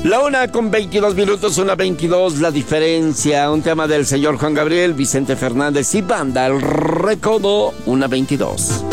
La 1:22, 1:22, La Diferencia, un tema del señor Juan Gabriel, Vicente Fernández y Banda El Recodo, 1:22.